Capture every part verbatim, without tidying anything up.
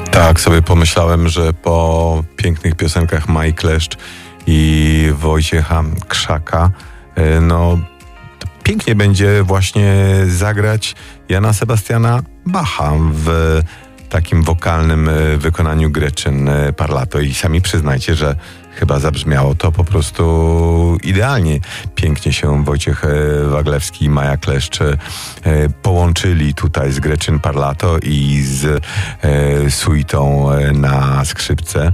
Tak sobie pomyślałem, że po pięknych piosenkach Mai Kleszcz i Wojciecha Krzaka, no pięknie będzie właśnie zagrać Jana Sebastiana Bacha w takim wokalnym wykonaniu Gretchen Parlato i sami przyznajcie, że chyba zabrzmiało to po prostu idealnie. Pięknie się Wojciech Waglewski i Maja Kleszcz połączyli tutaj z Gretchen Parlato i z suitą na skrzypce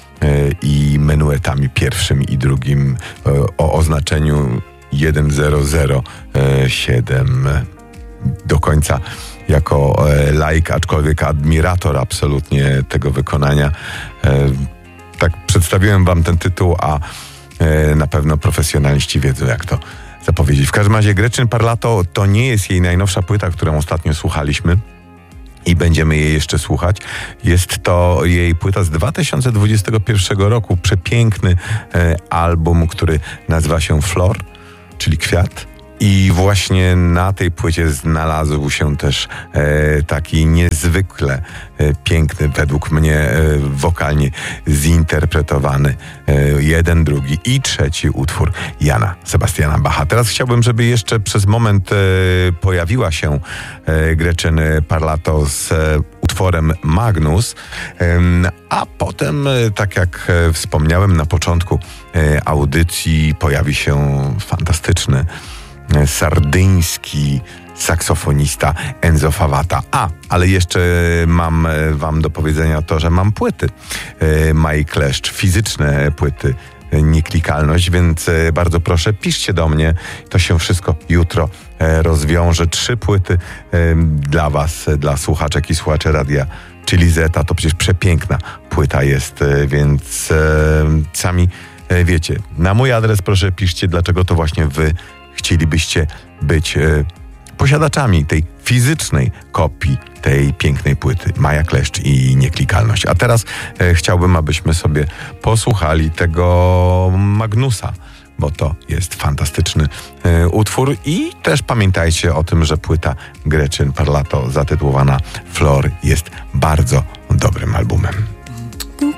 i menuetami pierwszym i drugim o oznaczeniu jeden zero zero siedem do końca. Jako laik, aczkolwiek admirator absolutnie tego wykonania. Tak przedstawiłem wam ten tytuł, a na pewno profesjonaliści wiedzą, jak to zapowiedzieć. W każdym razie Gretchen Parlato to nie jest jej najnowsza płyta, którą ostatnio słuchaliśmy i będziemy jej jeszcze słuchać. Jest to jej płyta z dwa tysiące dwudziestego pierwszego roku. Przepiękny album, który nazywa się Flor, czyli kwiat. I właśnie na tej płycie znalazł się też e, taki niezwykle e, piękny, według mnie e, wokalnie zinterpretowany e, jeden, drugi i trzeci utwór Jana Sebastiana Bacha. Teraz chciałbym, żeby jeszcze przez moment e, pojawiła się e, Gretchen Parlato z e, utworem Magnus, e, a potem, e, tak jak e, wspomniałem na początku e, audycji, pojawi się fantastyczny sardyński saksofonista Enzo Favata. A, ale jeszcze mam wam do powiedzenia to, że mam płyty Mai Kleszcz, fizyczne płyty, Nieklikalność, więc bardzo proszę, piszcie do mnie. To się wszystko jutro rozwiąże. Trzy płyty dla was, dla słuchaczek i słuchaczy radia, czyli Zeta. To przecież przepiękna płyta jest, więc sami wiecie. Na mój adres proszę piszcie, dlaczego to właśnie wy chcielibyście być e, posiadaczami tej fizycznej kopii tej pięknej płyty Maja Kleszcz i Nieklikalność. A teraz e, chciałbym, abyśmy sobie posłuchali tego Magnusa, bo to jest fantastyczny e, utwór i też pamiętajcie o tym, że płyta Gretchen Parlato zatytułowana Flor jest bardzo dobrym albumem.